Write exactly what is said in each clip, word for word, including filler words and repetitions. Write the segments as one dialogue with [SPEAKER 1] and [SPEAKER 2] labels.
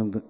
[SPEAKER 1] محمد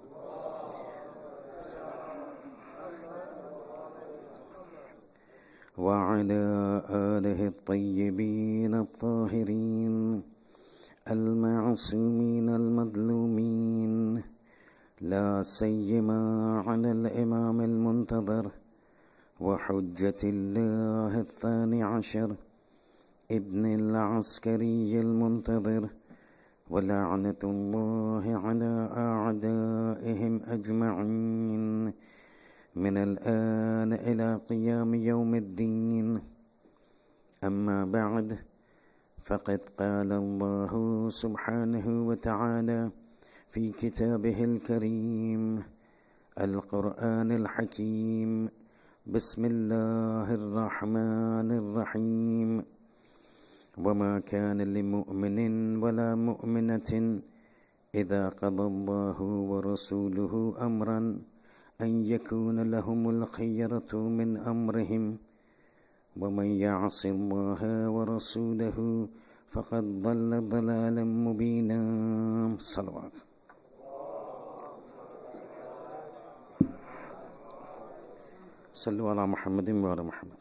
[SPEAKER 1] وعلى آله الطيبين الطاهرين المعصومين المظلومين، لا سيما على الإمام المنتظر وحجة الله الثاني عشر ابن العسكري المنتظر، ولعنة الله على أعدائهم أجمعين من الآن إلى قيام يوم الدين. أما بعد، فقد قال الله سبحانه وتعالى في كتابه الكريم القرآن الحكيم: بسم الله الرحمن الرحيم. وما كان لمؤمن ولا مؤمنة إذا قضى الله ورسوله أمرا أن يكون لهم الخيرة من أمرهم ومن يعص الله ورسوله فقد ضل ضلالا مبينا. صلوات. صلوا على محمد وعلى محمد.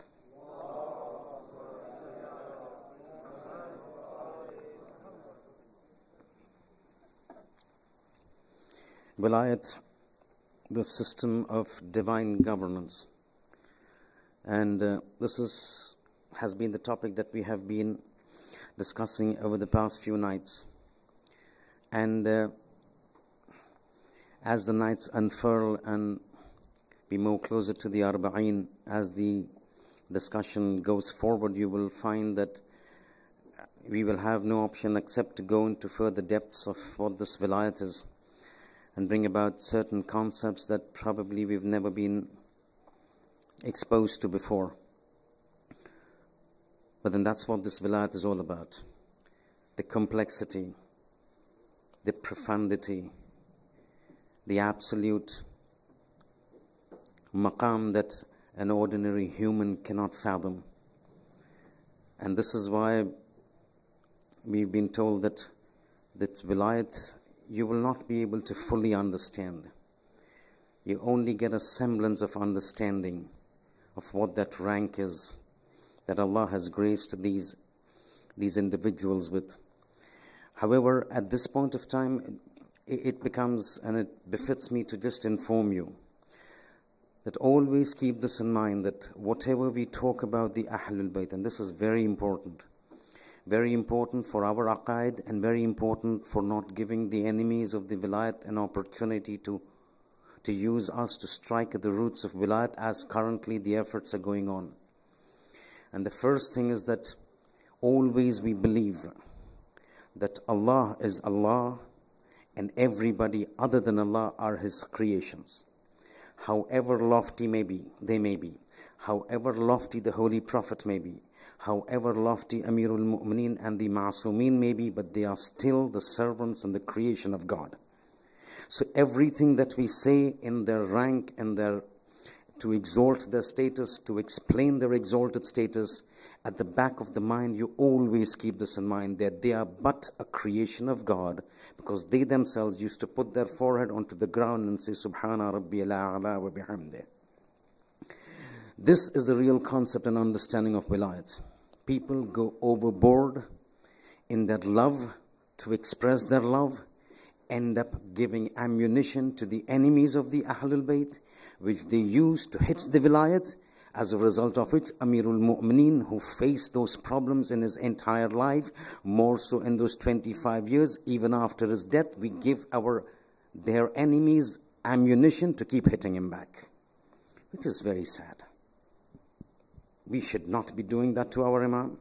[SPEAKER 1] Wilayat, the system of divine governance. And uh, this is, has been the topic that we have been discussing over the past few nights. And uh, as the nights unfurl and we move closer to the Arba'in, as the discussion goes forward, you will find that we will have no option except to go into further depths of what this Wilayat is and bring about certain concepts that probably we've never been exposed to before. But then that's what this Wilayat is all about. The complexity, the profundity, the absolute maqam that an ordinary human cannot fathom. And this is why we've been told that that Wilayat you will not be able to fully understand. You only get a semblance of understanding of what that rank is that Allah has graced these, these individuals with. However, at this point of time, it, it becomes, and it befits me to just inform you, that always keep this in mind, that whatever we talk about the Ahlul Bayt, and this is very important, very important for our aqaid and very important for not giving the enemies of the Wilayat an opportunity to, to use us to strike at the roots of Wilayat as currently the efforts are going on. And the first thing is that always we believe that Allah is Allah and everybody other than Allah are His creations. However lofty may be, they may be, however lofty the Holy Prophet may be, however lofty Amirul Mu'mineen and the Ma'asumeen may be, but they are still the servants and the creation of God. So everything that we say in their rank and their, to exalt their status, to explain their exalted status, at the back of the mind you always keep this in mind, that they are but a creation of God, because they themselves used to put their forehead onto the ground and say, Subhana Rabbiyal A'la wa bihamdih. This is the real concept and understanding of Wilayat. People go overboard in their love to express their love, end up giving ammunition to the enemies of the Ahlul Bayt, which they use to hit the Wilayat, as a result of which Amirul Mu'mineen, who faced those problems in his entire life, more so in those twenty-five years, even after his death, we give our their enemies ammunition to keep hitting him back, which is very sad. We should not be doing that to our Imam.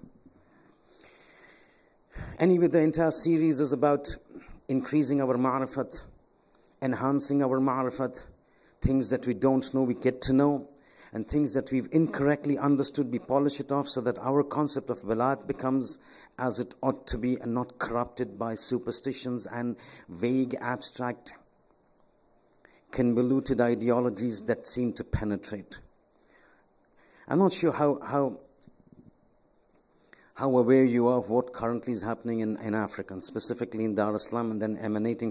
[SPEAKER 1] Anyway, the entire series is about increasing our ma'rifat, enhancing our ma'rifat, things that we don't know, we get to know, and things that we've incorrectly understood, we polish it off so that our concept of Wilayat becomes as it ought to be and not corrupted by superstitions and vague, abstract, convoluted ideologies that seem to penetrate. I'm not sure how, how, how aware you are of what currently is happening in, in Africa, and specifically in Dar es Salaam, and then emanating